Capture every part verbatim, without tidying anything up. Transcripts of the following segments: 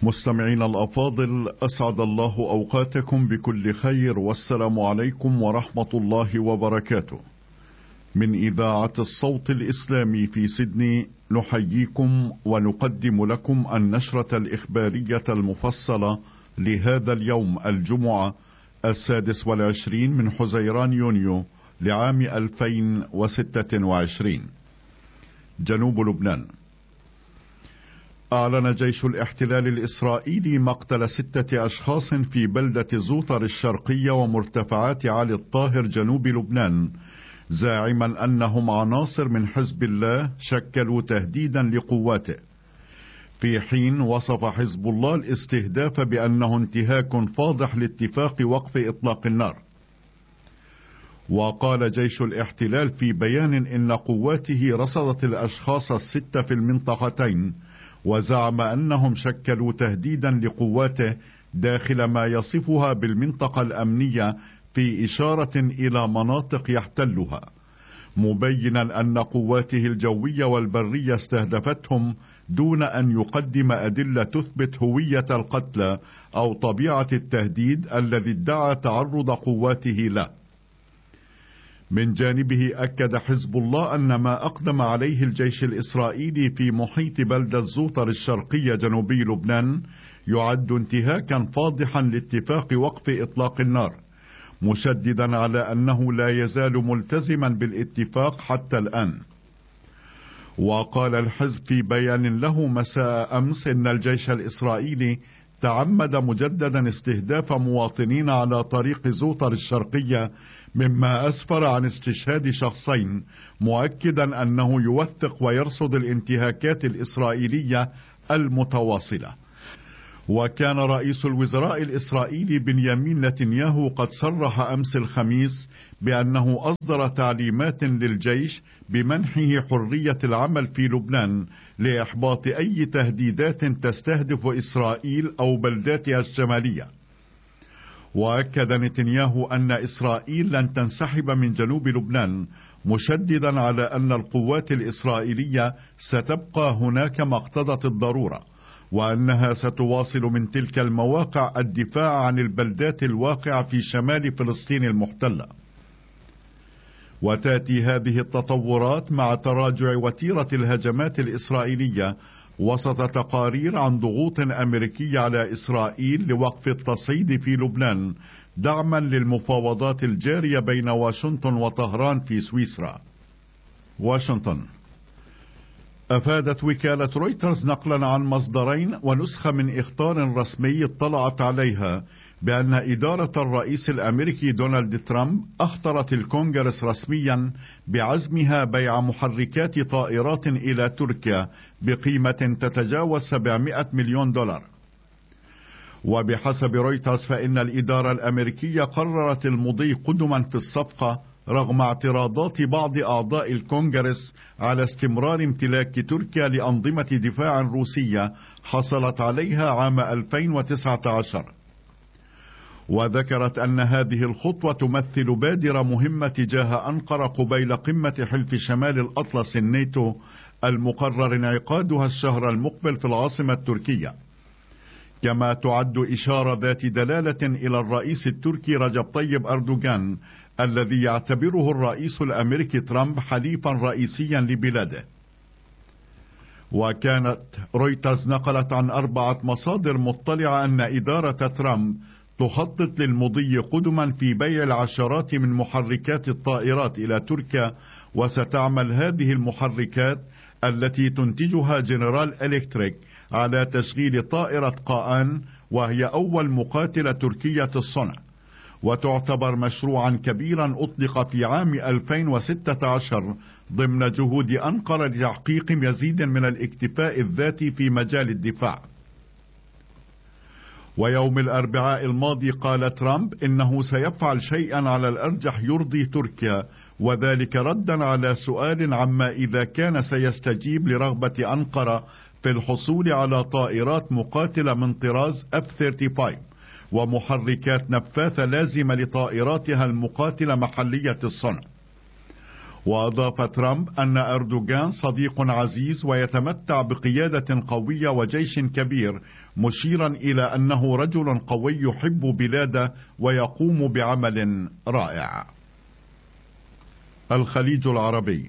مستمعين الأفاضل، أسعد الله أوقاتكم بكل خير، والسلام عليكم ورحمة الله وبركاته. من إذاعة الصوت الإسلامي في سيدني نحييكم ونقدم لكم النشرة الإخبارية المفصلة لهذا اليوم الجمعة السادس والعشرين من حزيران يونيو لعام ألفين وستة وعشرين. جنوب لبنان. أعلن جيش الاحتلال الإسرائيلي مقتل ستة أشخاص في بلدة زوطر الشرقية ومرتفعات علي الطاهر جنوب لبنان، زاعما أنهم عناصر من حزب الله شكلوا تهديدا لقواته، في حين وصف حزب الله الاستهداف بأنه انتهاك فاضح لاتفاق وقف إطلاق النار. وقال جيش الاحتلال في بيان إن قواته رصدت الأشخاص الستة في المنطقتين، وزعم أنهم شكلوا تهديدا لقواته داخل ما يصفها بالمنطقة الأمنية في إشارة إلى مناطق يحتلها، مبينا أن قواته الجوية والبرية استهدفتهم دون أن يقدم أدلة تثبت هوية القتلى أو طبيعة التهديد الذي ادعى تعرض قواته له. من جانبه أكد حزب الله أن ما أقدم عليه الجيش الإسرائيلي في محيط بلدة زوطر الشرقية جنوبي لبنان يعد انتهاكا فاضحا لاتفاق وقف إطلاق النار، مشددا على أنه لا يزال ملتزما بالاتفاق حتى الآن. وقال الحزب في بيان له مساء أمس إن الجيش الإسرائيلي تعمد مجددا استهداف مواطنين على طريق زوطر الشرقية، مما أسفر عن استشهاد شخصين، مؤكدا أنه يوثق ويرصد الانتهاكات الإسرائيلية المتواصلة. وكان رئيس الوزراء الإسرائيلي بنيامين نتنياهو قد صرح أمس الخميس بأنه أصدر تعليمات للجيش بمنحه حرية العمل في لبنان لإحباط أي تهديدات تستهدف إسرائيل أو بلداتها الشمالية. وأكد نتنياهو أن إسرائيل لن تنسحب من جنوب لبنان، مشددا على أن القوات الإسرائيلية ستبقى هناك ما اقتضت الضرورة، وأنها ستواصل من تلك المواقع الدفاع عن البلدات الواقعة في شمال فلسطين المحتلة. وتأتي هذه التطورات مع تراجع وتيرة الهجمات الإسرائيلية وسط تقارير عن ضغوط أمريكية على إسرائيل لوقف التصعيد في لبنان، دعما للمفاوضات الجارية بين واشنطن وطهران في سويسرا. واشنطن. أفادت وكالة رويترز نقلا عن مصدرين ونسخة من إخطار رسمي اطلعت عليها بأن إدارة الرئيس الأمريكي دونالد ترامب أخطرت الكونغرس رسميا بعزمها بيع محركات طائرات إلى تركيا بقيمة تتجاوز سبعمائة مليون دولار. وبحسب رويترز فإن الإدارة الأمريكية قررت المضي قدما في الصفقة رغم اعتراضات بعض أعضاء الكونغرس على استمرار امتلاك تركيا لأنظمة دفاع روسية حصلت عليها عام ألفين وتسعة عشر. وذكرت أن هذه الخطوة تمثل بادرة مهمة تجاه أنقرة قبيل قمة حلف شمال الأطلس الناتو المقرر انعقادها الشهر المقبل في العاصمة التركية، كما تعد إشارة ذات دلالة إلى الرئيس التركي رجب طيب أردوغان الذي يعتبره الرئيس الأمريكي ترامب حليفا رئيسيا لبلاده. وكانت رويترز نقلت عن أربعة مصادر مطلعة أن إدارة ترامب تخطط للمضي قدما في بيع العشرات من محركات الطائرات إلى تركيا، وستعمل هذه المحركات التي تنتجها جنرال إلكتريك على تشغيل طائرة قاآن، وهي أول مقاتلة تركية الصنع، وتعتبر مشروعا كبيرا أطلق في عام ألفين وستة عشر ضمن جهود أنقرة لتحقيق مزيد من الاكتفاء الذاتي في مجال الدفاع. ويوم الأربعاء الماضي قال ترامب إنه سيفعل شيئا على الأرجح يرضي تركيا، وذلك ردا على سؤال عما إذا كان سيستجيب لرغبة أنقرة في الحصول على طائرات مقاتلة من طراز إف ثلاثة وثلاثين ومحركات نفاثة لازمة لطائراتها المقاتلة محلية الصنع. وأضاف ترامب أن أردوغان صديق عزيز ويتمتع بقيادة قوية وجيش كبير، مشيرا إلى أنه رجل قوي يحب بلاده ويقوم بعمل رائع. الخليج العربي.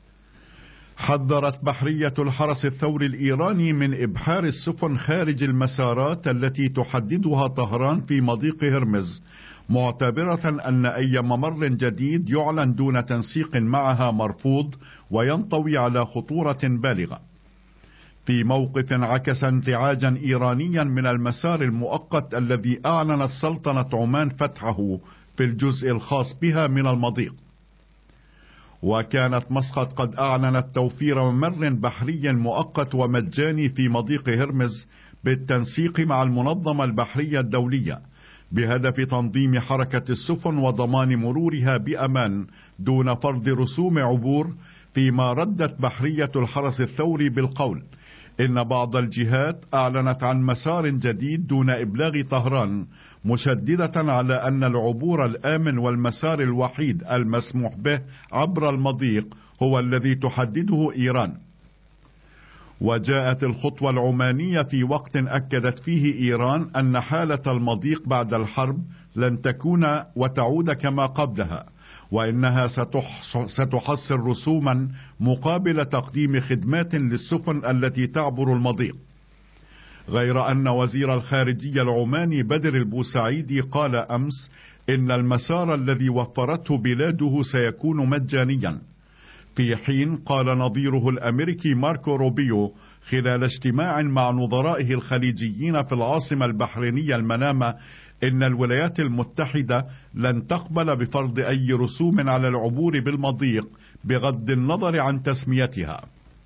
حذرت بحرية الحرس الثوري الإيراني من إبحار السفن خارج المسارات التي تحددها طهران في مضيق هرمز، معتبرة أن أي ممر جديد يعلن دون تنسيق معها مرفوض وينطوي على خطورة بالغة. في موقف عكس انزعاجا إيرانيا من المسار المؤقت الذي أعلنت سلطنة عمان فتحه في الجزء الخاص بها من المضيق. وكانت مسقط قد أعلنت توفير ممر بحري مؤقت ومجاني في مضيق هرمز بالتنسيق مع المنظمة البحرية الدولية، بهدف تنظيم حركة السفن وضمان مرورها بأمان دون فرض رسوم عبور. فيما ردت بحرية الحرس الثوري بالقول إن بعض الجهات أعلنت عن مسار جديد دون إبلاغ طهران، مشددة على أن العبور الآمن والمسار الوحيد المسموح به عبر المضيق هو الذي تحدده إيران. وجاءت الخطوة العمانية في وقت أكدت فيه إيران أن حالة المضيق بعد الحرب لن تكون وتعود كما قبلها، وإنها ستحصل رسوما مقابل تقديم خدمات للسفن التي تعبر المضيق. غير أن وزير الخارجية العماني بدر البوسعيدي قال أمس إن المسار الذي وفرته بلاده سيكون مجانيا، في حين قال نظيره الأمريكي ماركو روبيو خلال اجتماع مع نظرائه الخليجيين في العاصمة البحرينية المنامة إن الولايات المتحدة لن تقبل بفرض أي رسوم على العبور بالمضيق بغض النظر عن تسميتها.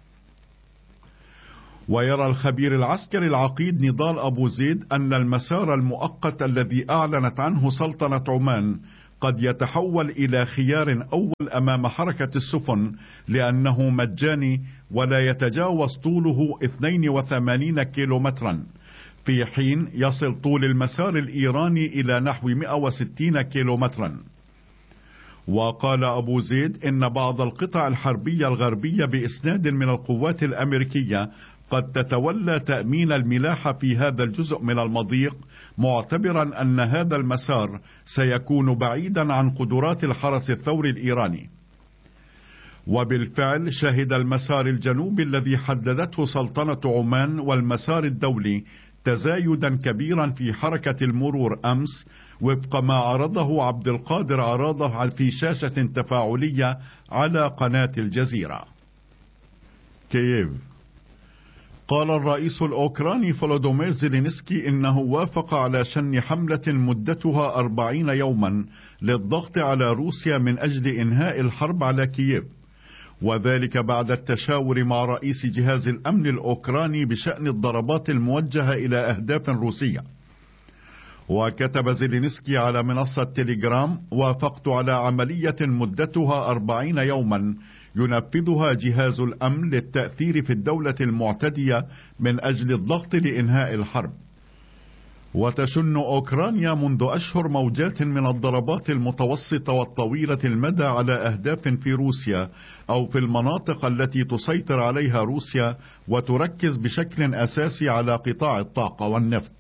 ويرى الخبير العسكري العقيد نضال أبو زيد أن المسار المؤقت الذي أعلنت عنه سلطنة عمان قد يتحول إلى خيار أول أمام حركة السفن، لأنه مجاني ولا يتجاوز طوله اثنين وثمانين كيلومترا، في حين يصل طول المسار الإيراني إلى نحو مئة وستين كيلومترا. وقال أبو زيد إن بعض القطع الحربية الغربية بإسناد من القوات الأمريكية قد تتولى تأمين الملاحة في هذا الجزء من المضيق، معتبرا أن هذا المسار سيكون بعيدا عن قدرات الحرس الثوري الإيراني. وبالفعل شهد المسار الجنوبي الذي حددته سلطنة عمان والمسار الدولي تزايدا كبيرا في حركة المرور أمس، وفق ما عرضه عبد القادر عراضة في شاشة تفاعلية على قناة الجزيرة. كييف. قال الرئيس الأوكراني فولودومير زيلينسكي إنه وافق على شن حملة مدتها أربعين يوما للضغط على روسيا من أجل إنهاء الحرب على كييف، وذلك بعد التشاور مع رئيس جهاز الأمن الأوكراني بشأن الضربات الموجهة إلى أهداف روسية. وكتب زيلينسكي على منصة تيليجرام: وافقت على عملية مدتها أربعين يوما ينفذها جهاز الأمن للتأثير في الدولة المعتدية من أجل الضغط لإنهاء الحرب. وتشن أوكرانيا منذ أشهر موجات من الضربات المتوسطة والطويلة المدى على أهداف في روسيا أو في المناطق التي تسيطر عليها روسيا، وتركز بشكل أساسي على قطاع الطاقة والنفط.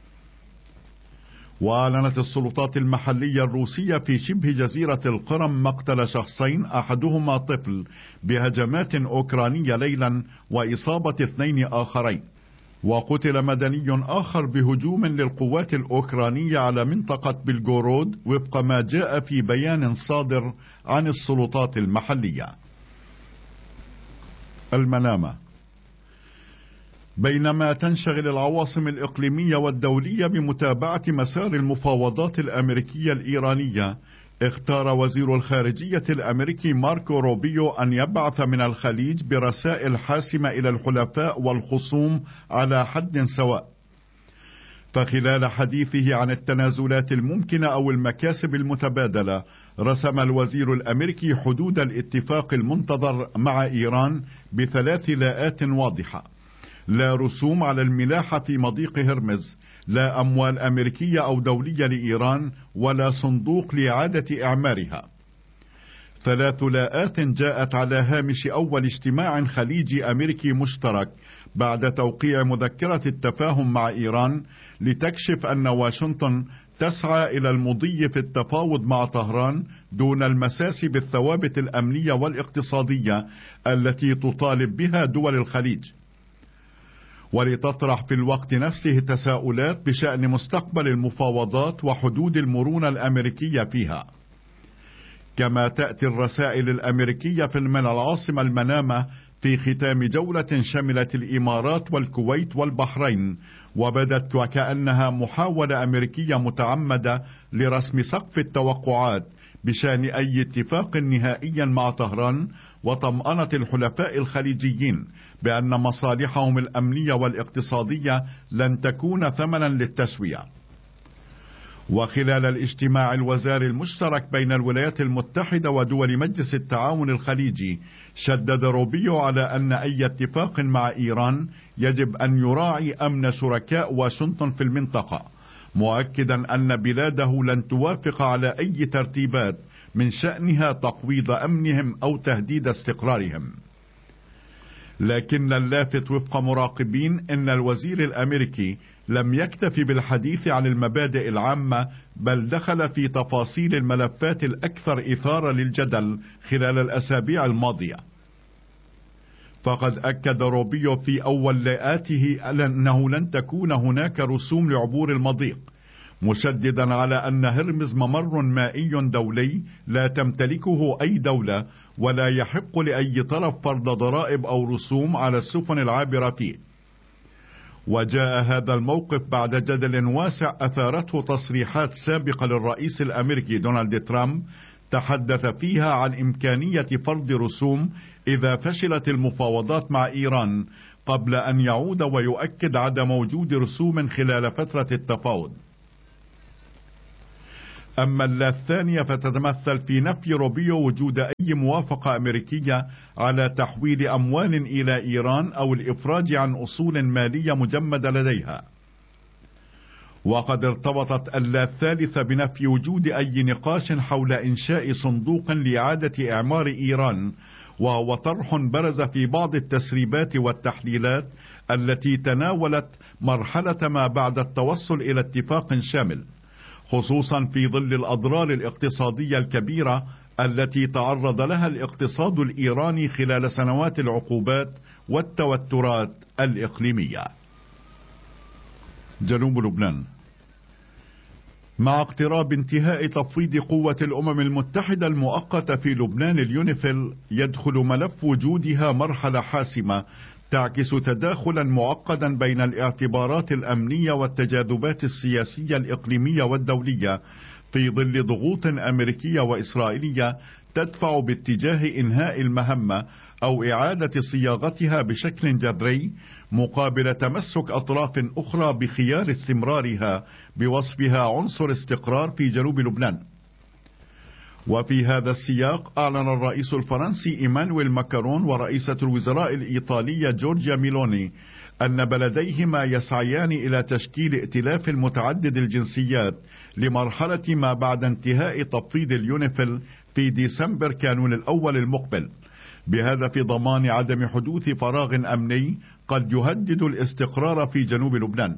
وأعلنت السلطات المحلية الروسية في شبه جزيرة القرم مقتل شخصين، أحدهما طفل، بهجمات أوكرانية ليلا، وإصابة اثنين آخرين. وقتل مدني آخر بهجوم للقوات الأوكرانية على منطقة بلغورود، وفق ما جاء في بيان صادر عن السلطات المحلية. المنامة. بينما تنشغل العواصم الإقليمية والدولية بمتابعة مسار المفاوضات الأمريكية الإيرانية، اختار وزير الخارجية الأمريكي ماركو روبيو أن يبعث من الخليج برسائل حاسمة إلى الحلفاء والخصوم على حد سواء. فخلال حديثه عن التنازلات الممكنة أو المكاسب المتبادلة، رسم الوزير الأمريكي حدود الاتفاق المنتظر مع إيران بثلاث لاءات واضحة: لا رسوم على الملاحة في مضيق هرمز، لا أموال أمريكية أو دولية لإيران، ولا صندوق لإعادة إعمارها. ثلاث لاءات جاءت على هامش أول اجتماع خليجي أمريكي مشترك بعد توقيع مذكرة التفاهم مع إيران، لتكشف أن واشنطن تسعى إلى المضي في التفاوض مع طهران دون المساس بالثوابت الأمنية والاقتصادية التي تطالب بها دول الخليج، ولتطرح في الوقت نفسه تساؤلات بشأن مستقبل المفاوضات وحدود المرونة الأمريكية فيها. كما تأتي الرسائل الأمريكية في من العاصمة المنامة في ختام جولة شملت الإمارات والكويت والبحرين، وبدت وكأنها محاولة أمريكية متعمدة لرسم سقف التوقعات بشأن أي اتفاق نهائي مع طهران، وطمأنة الحلفاء الخليجيين بأن مصالحهم الأمنية والاقتصادية لن تكون ثمنا للتسوية. وخلال الاجتماع الوزاري المشترك بين الولايات المتحدة ودول مجلس التعاون الخليجي، شدد روبيو على أن أي اتفاق مع إيران يجب أن يراعي أمن شركاء واشنطن في المنطقة، مؤكدا أن بلاده لن توافق على أي ترتيبات من شأنها تقويض أمنهم أو تهديد استقرارهم. لكن اللافت وفق مراقبين أن الوزير الأمريكي لم يكتف بالحديث عن المبادئ العامة، بل دخل في تفاصيل الملفات الأكثر إثارة للجدل خلال الأسابيع الماضية. فقد أكد روبيو في أول لقاءاته أنه لن تكون هناك رسوم لعبور المضيق، مشددا على أن هرمز ممر مائي دولي لا تمتلكه أي دولة، ولا يحق لأي طرف فرض ضرائب أو رسوم على السفن العابرة فيه. وجاء هذا الموقف بعد جدل واسع أثارته تصريحات سابقة للرئيس الأمريكي دونالد ترامب تحدث فيها عن إمكانية فرض رسوم إذا فشلت المفاوضات مع إيران، قبل أن يعود ويؤكد عدم وجود رسوم خلال فترة التفاوض. أما اللا الثانية فتتمثل في نفي روبيو وجود أي موافقة أمريكية على تحويل أموال إلى إيران أو الإفراج عن أصول مالية مجمدة لديها. وقد ارتبطت اللا الثالثة بنفي وجود أي نقاش حول إنشاء صندوق لإعادة إعمار إيران، وهو طرح برز في بعض التسريبات والتحليلات التي تناولت مرحلة ما بعد التوصل إلى اتفاق شامل، خصوصا في ظل الأضرار الاقتصادية الكبيرة التي تعرض لها الاقتصاد الإيراني خلال سنوات العقوبات والتوترات الإقليمية. جنوب لبنان. مع اقتراب انتهاء تفويض قوة الأمم المتحدة المؤقتة في لبنان اليونيفيل، يدخل ملف وجودها مرحلة حاسمة تعكس تداخلا معقدا بين الاعتبارات الأمنية والتجاذبات السياسية الإقليمية والدولية، في ظل ضغوط أمريكية وإسرائيلية تدفع باتجاه إنهاء المهمة أو إعادة صياغتها بشكل جذري، مقابل تمسك أطراف أخرى بخيار استمرارها بوصفها عنصر استقرار في جنوب لبنان. وفي هذا السياق أعلن الرئيس الفرنسي إيمانويل ماكرون ورئيسة الوزراء الإيطالية جورجيا ميلوني أن بلديهما يسعيان إلى تشكيل ائتلاف متعدد الجنسيات لمرحلة ما بعد انتهاء تفويض اليونيفيل في ديسمبر كانون الأول المقبل، بهدف ضمان عدم حدوث فراغ أمني قد يهدد الاستقرار في جنوب لبنان.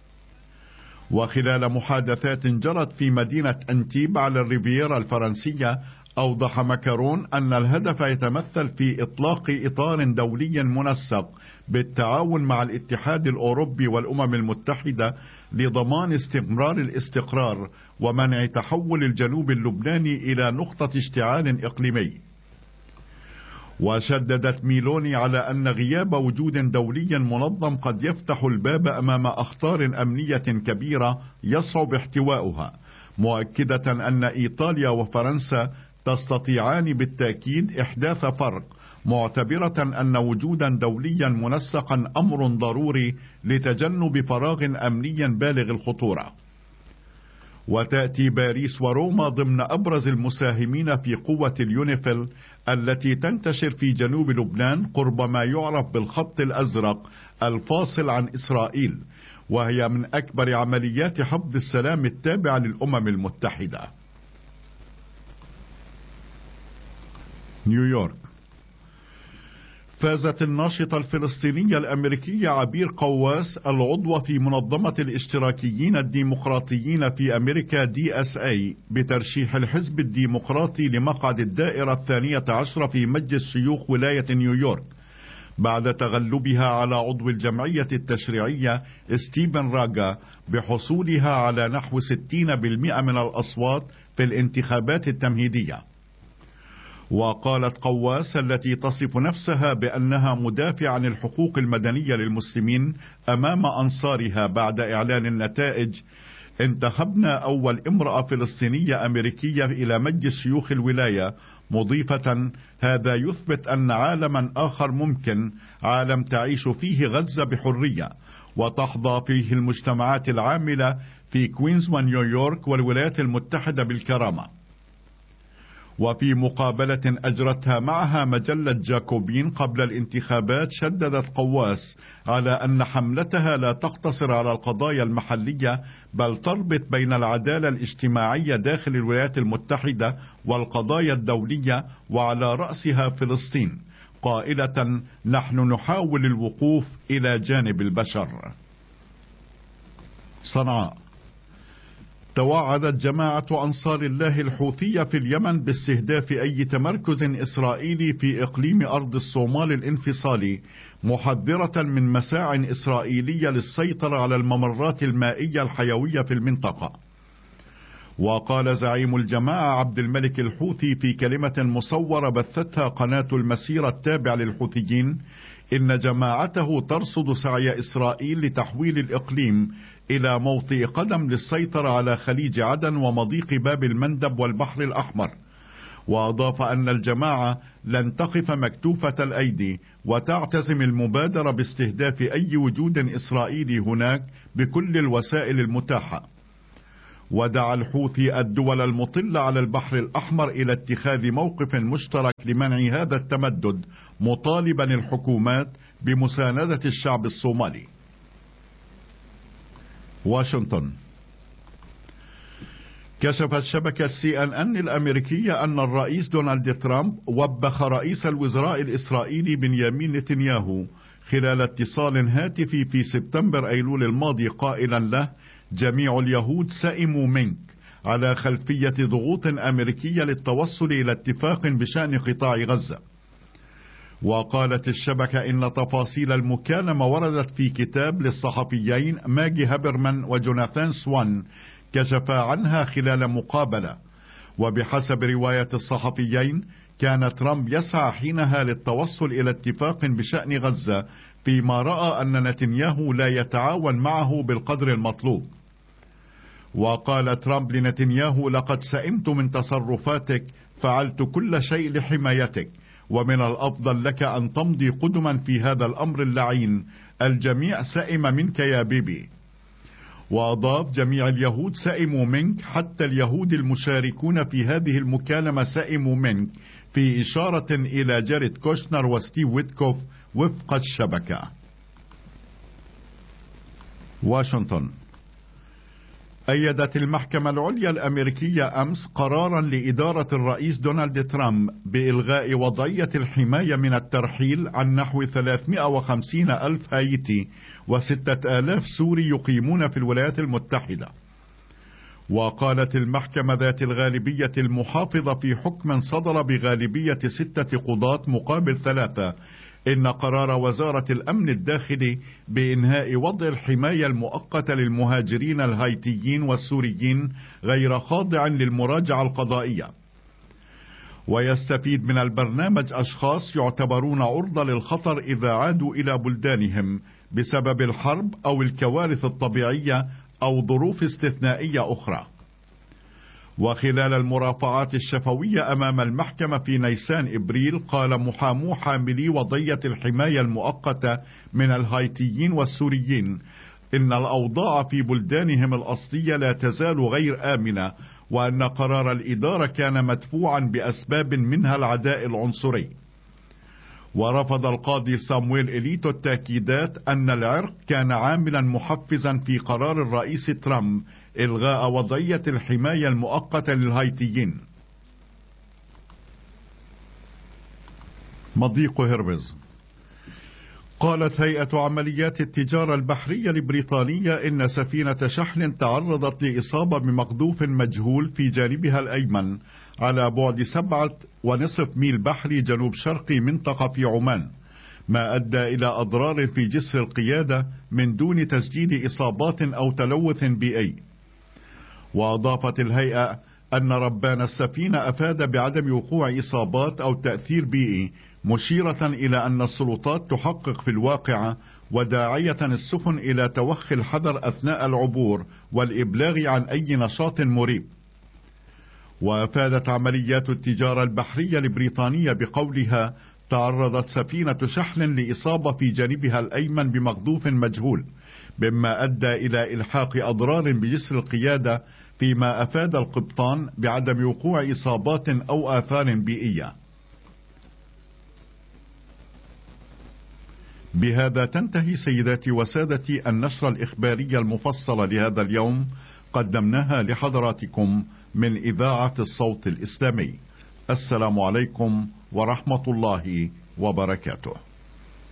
وخلال محادثات جرت في مدينة أنتيب على الريفيرا الفرنسية، أوضح ماكرون أن الهدف يتمثل في إطلاق إطار دولي منسق بالتعاون مع الاتحاد الأوروبي والأمم المتحدة لضمان استمرار الاستقرار ومنع تحول الجنوب اللبناني إلى نقطة اشتعال إقليمي. وشددت ميلوني على أن غياب وجود دولي منظم قد يفتح الباب أمام أخطار أمنية كبيرة يصعب احتواؤها، مؤكدة أن إيطاليا وفرنسا تستطيعان بالتأكيد إحداث فرق، معتبرة أن وجودا دوليا منسقا أمر ضروري لتجنب فراغ أمني بالغ الخطورة. وتأتي باريس وروما ضمن أبرز المساهمين في قوة اليونيفيل التي تنتشر في جنوب لبنان قرب ما يعرف بالخط الأزرق الفاصل عن إسرائيل، وهي من أكبر عمليات حفظ السلام التابعة للأمم المتحدة. نيويورك. فازت الناشطة الفلسطينية الأمريكية عبير قواس العضوة في منظمة الاشتراكيين الديمقراطيين في أمريكا دي اس اي بترشيح الحزب الديمقراطي لمقعد الدائرة الثانية عشرة في مجلس شيوخ ولاية نيويورك، بعد تغلبها على عضو الجمعية التشريعية ستيفن راجا بحصولها على نحو ستين بالمئة من الأصوات في الانتخابات التمهيدية. وقالت قواس التي تصف نفسها بأنها مدافع عن الحقوق المدنية للمسلمين أمام أنصارها بعد إعلان النتائج: انتخبنا أول امرأة فلسطينية أمريكية إلى مجلس شيوخ الولاية، مضيفة: هذا يثبت أن عالما آخر ممكن، عالم تعيش فيه غزة بحرية وتحظى فيه المجتمعات العاملة في كوينز ونيويورك والولايات المتحدة بالكرامة. وفي مقابلة أجرتها معها مجلة جاكوبين قبل الانتخابات، شددت قواس على أن حملتها لا تقتصر على القضايا المحلية، بل تربط بين العدالة الاجتماعية داخل الولايات المتحدة والقضايا الدولية، وعلى رأسها فلسطين، قائلة: نحن نحاول الوقوف إلى جانب البشر. صنعاء. توعدت جماعة أنصار الله الحوثية في اليمن باستهداف أي تمركز إسرائيلي في إقليم أرض الصومال الانفصالي، محذرة من مساع إسرائيلية للسيطرة على الممرات المائية الحيوية في المنطقة. وقال زعيم الجماعة عبد الملك الحوثي في كلمة مصورة بثتها قناة المسيرة التابعة للحوثيين إن جماعته ترصد سعي إسرائيل لتحويل الإقليم إلى موطئ قدم للسيطرة على خليج عدن ومضيق باب المندب والبحر الأحمر. وأضاف أن الجماعة لن تقف مكتوفة الأيدي وتعتزم المبادرة باستهداف أي وجود إسرائيلي هناك بكل الوسائل المتاحة. ودعا الحوثي الدول المطلة على البحر الأحمر إلى اتخاذ موقف مشترك لمنع هذا التمدد، مطالبا الحكومات بمساندة الشعب الصومالي. واشنطن. كشفت شبكة سي ان ان الأمريكية أن الرئيس دونالد ترامب وبخ رئيس الوزراء الإسرائيلي بنيامين نتنياهو خلال اتصال هاتفي في سبتمبر أيلول الماضي، قائلا له: جميع اليهود سئموا منك، على خلفية ضغوط أمريكية للتوصل إلى اتفاق بشأن قطاع غزة. وقالت الشبكة إن تفاصيل المكالمة وردت في كتاب للصحفيين ماجي هابرمان وجوناثان سوان كشفا عنها خلال مقابلة. وبحسب رواية الصحفيين كان ترامب يسعى حينها للتوصل إلى اتفاق بشأن غزة، فيما رأى أن نتنياهو لا يتعاون معه بالقدر المطلوب. وقال ترامب لنتنياهو: لقد سئمت من تصرفاتك، فعلت كل شيء لحمايتك، ومن الأفضل لك أن تمضي قدما في هذا الأمر اللعين، الجميع سئم منك يا بيبي. وأضاف: جميع اليهود سئموا منك، حتى اليهود المشاركون في هذه المكالمة سئموا منك، في إشارة إلى جاريد كوشنر وستيف ويتكوف وفق الشبكة. واشنطن. أيدت المحكمة العليا الأمريكية أمس قرارا لإدارة الرئيس دونالد ترامب بإلغاء وضعية الحماية من الترحيل عن نحو ثلاثمائة وخمسين ألف هايتي وستة آلاف سوري يقيمون في الولايات المتحدة. وقالت المحكمة ذات الغالبية المحافظة في حكم صدر بغالبية ستة قضاة مقابل ثلاثة إن قرار وزارة الأمن الداخلي بإنهاء وضع الحماية المؤقتة للمهاجرين الهايتيين والسوريين غير خاضع للمراجعة القضائية. ويستفيد من البرنامج أشخاص يعتبرون عرضة للخطر إذا عادوا إلى بلدانهم بسبب الحرب أو الكوارث الطبيعية أو ظروف استثنائية أخرى. وخلال المرافعات الشفوية أمام المحكمة في نيسان إبريل، قال محامو حاملي وضعية الحماية المؤقتة من الهايتيين والسوريين إن الأوضاع في بلدانهم الأصلية لا تزال غير آمنة، وأن قرار الإدارة كان مدفوعا بأسباب منها العداء العنصري. ورفض القاضي سامويل إليتو التأكيدات أن العرق كان عاملا محفزا في قرار الرئيس ترامب إلغاء وضعية الحماية المؤقتة للهايتيين. مضيق هرمز. قالت هيئة عمليات التجارة البحرية البريطانية إن سفينة شحن تعرضت لإصابة بمقذوف مجهول في جانبها الأيمن على بعد سبعة ونصف ميل بحري جنوب شرقي منطقة في عمان، ما أدى إلى أضرار في جسر القيادة من دون تسجيل إصابات أو تلوث بيئي. وأضافت الهيئة أن ربان السفينة أفاد بعدم وقوع إصابات أو تأثير بيئي، مشيرة إلى أن السلطات تحقق في الواقعة، وداعية السفن إلى توخي الحذر أثناء العبور والإبلاغ عن أي نشاط مريب. وأفادت عمليات التجارة البحرية البريطانية بقولها تعرضت سفينة شحن لإصابة في جانبها الأيمن بمقذوف مجهول، مما أدى إلى إلحاق أضرار بجسر القيادة، فيما أفاد القبطان بعدم وقوع إصابات أو آثار بيئية. بهذا تنتهي سيداتي وسادتي النشرة الإخبارية المفصلة لهذا اليوم، قدمناها لحضراتكم من إذاعة الصوت الإسلامي. السلام عليكم ورحمة الله وبركاته.